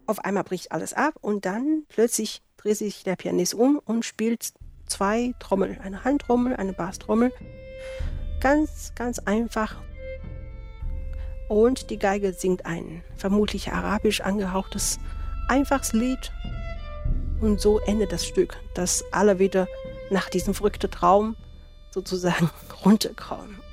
Auf einmal bricht alles ab und dann plötzlich dreht sich der Pianist um und spielt 2 Trommeln, eine Handtrommel, eine Basstrommel, ganz, ganz einfach. Und die Geige singt ein vermutlich arabisch angehauchtes, einfaches Lied. Und so endet das Stück, dass alle wieder nach diesem verrückten Traum sozusagen runterkommen.